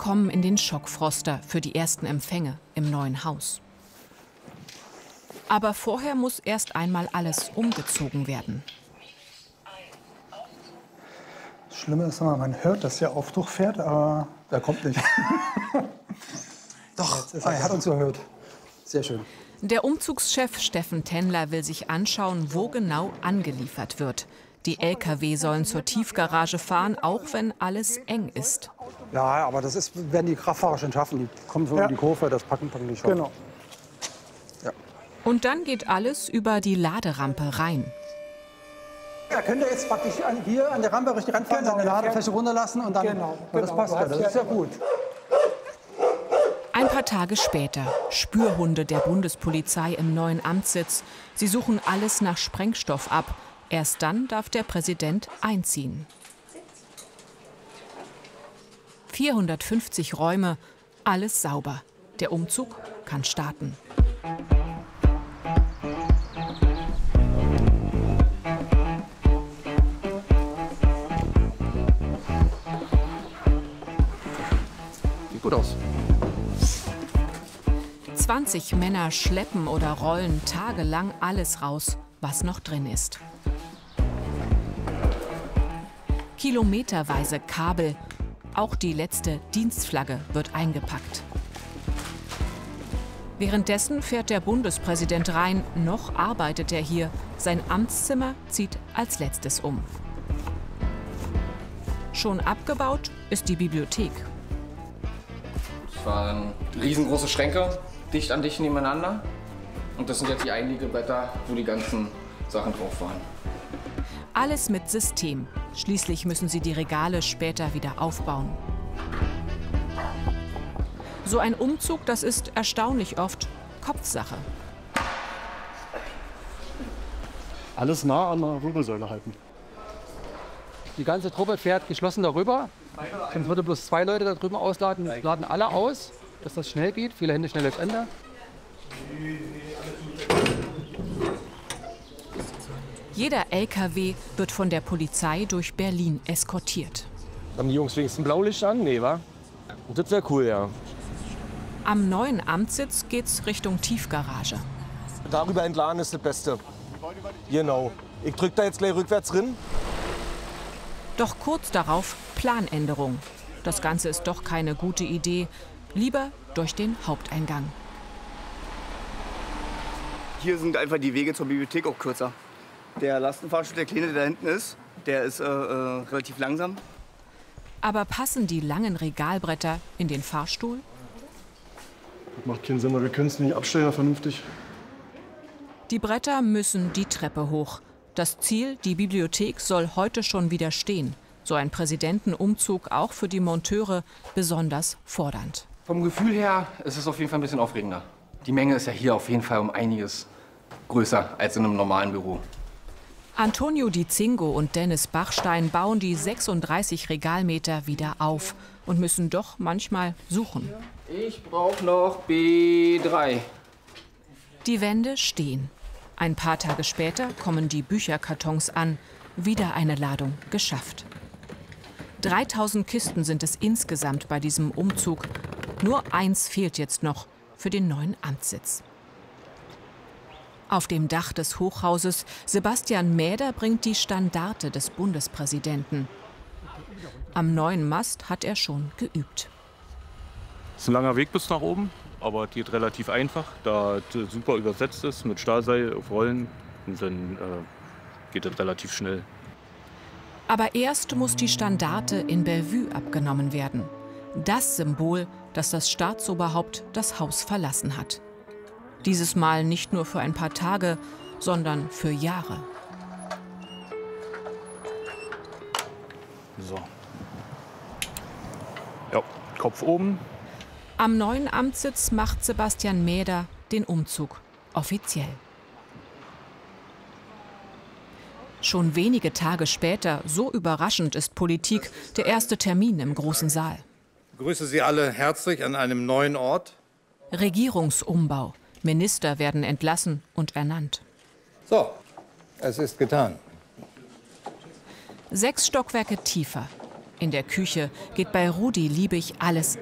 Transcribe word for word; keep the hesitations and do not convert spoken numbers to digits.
kommen in den Schockfroster für die ersten Empfänge im neuen Haus. Aber vorher muss erst einmal alles umgezogen werden. Das Schlimme ist immer, man hört, dass der Aufzug fährt, aber er kommt nicht. Doch, er, er hat uns gehört. Sehr schön. Der Umzugschef Steffen Tennler will sich anschauen, wo genau angeliefert wird. Die L K W sollen zur Tiefgarage fahren, auch wenn alles eng ist. Ja, aber das ist, werden die Kraftfahrer schon schaffen. Die kommen so Ja. in die Kurve, das packen, packen die schon. Genau. Ja. Und dann geht alles über die Laderampe rein. Ja, könnt ihr jetzt praktisch an, hier an der Rampe richtig ranfahren, Genau, seine Ladefläche runterlassen und dann, Genau, ja, das genau. passt ja, das ist ja gut. Ein paar Tage später, Spürhunde der Bundespolizei im neuen Amtssitz. Sie suchen alles nach Sprengstoff ab. Erst dann darf der Präsident einziehen. vierhundertfünfzig Räume, alles sauber. Der Umzug kann starten. Sieht gut aus. zwanzig Männer schleppen oder rollen tagelang alles raus, was noch drin ist. Kilometerweise Kabel, auch die letzte Dienstflagge wird eingepackt. Währenddessen fährt der Bundespräsident rein, noch arbeitet er hier. Sein Amtszimmer zieht als letztes um. Schon abgebaut ist die Bibliothek. Das waren riesengroße Schränke, dicht an dicht nebeneinander. Und das sind jetzt die Einlegebretter, wo die ganzen Sachen drauf waren. Alles mit System. Schließlich müssen sie die Regale später wieder aufbauen. So ein Umzug, das ist erstaunlich oft Kopfsache. Alles nah an der Wirbelsäule halten. Die ganze Truppe fährt geschlossen darüber. Sonst würde bloß zwei Leute da drüben ausladen. Laden alle aus, dass das schnell geht. Viele Hände, schnelles Ende. Jeder L K W wird von der Polizei durch Berlin eskortiert. Haben die Jungs wenigstens Blaulicht an? Nee, wa? Das wäre cool, ja. Am neuen Amtssitz geht's Richtung Tiefgarage. Darüber entladen ist das Beste. Genau. Ich drück da jetzt gleich rückwärts drin. Doch kurz darauf Planänderung. Das Ganze ist doch keine gute Idee. Lieber durch den Haupteingang. Hier sind einfach die Wege zur Bibliothek auch kürzer. Der Lastenfahrstuhl, der kleine, der da hinten ist, der ist äh, äh, relativ langsam. Aber passen die langen Regalbretter in den Fahrstuhl? Das macht keinen Sinn, weil wir können es nicht abstellen vernünftig. Die Bretter müssen die Treppe hoch. Das Ziel, die Bibliothek, soll heute schon wieder stehen. So ein Präsidentenumzug auch für die Monteure besonders fordernd. Vom Gefühl her ist es auf jeden Fall ein bisschen aufregender. Die Menge ist ja hier auf jeden Fall um einiges größer als in einem normalen Büro. Antonio Di Zingo und Dennis Bachstein bauen die sechsunddreißig Regalmeter wieder auf und müssen doch manchmal suchen. Ich brauche noch B drei. Die Wände stehen. Ein paar Tage später kommen die Bücherkartons an. Wieder eine Ladung geschafft. dreitausend Kisten sind es insgesamt bei diesem Umzug. Nur eins fehlt jetzt noch für den neuen Amtssitz. Auf dem Dach des Hochhauses Sebastian Mäder bringt die Standarte des Bundespräsidenten. Am neuen Mast hat er schon geübt. Es ist ein langer Weg bis nach oben, aber es geht relativ einfach, da es super übersetzt ist mit Stahlseil auf Rollen. Und dann äh, geht es relativ schnell. Aber erst muss die Standarte in Bellevue abgenommen werden. Das Symbol, dass das Staatsoberhaupt das Haus verlassen hat. Dieses Mal nicht nur für ein paar Tage, sondern für Jahre. So. Ja, Kopf oben. Am neuen Amtssitz macht Sebastian Mäder den Umzug offiziell. Schon wenige Tage später, so überraschend ist Politik, der erste Termin im großen Saal. Ich begrüße Sie alle herzlich an einem neuen Ort. Regierungsumbau. Minister werden entlassen und ernannt. So, es ist getan. Sechs Stockwerke tiefer. In der Küche geht bei Rudi Liebig alles